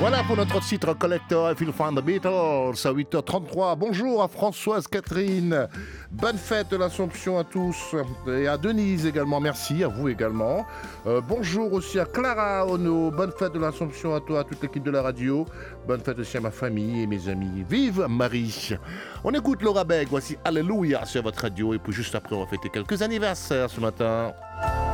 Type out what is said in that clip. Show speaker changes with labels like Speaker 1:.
Speaker 1: Voilà pour notre titre collector If You'll Find the Beatles à 8h33. Bonjour à Françoise Catherine. Bonne fête de l'Assomption à tous. Et à Denise également. Merci à vous également. Bonjour aussi à Clara Ono. Bonne fête de l'Assomption à toi, à toute l'équipe de la radio. Bonne fête aussi à ma famille et mes amis. Vive Marie. On écoute Laura Beg. Voici Alléluia sur votre radio. Et puis juste après, on va fêter quelques anniversaires ce matin.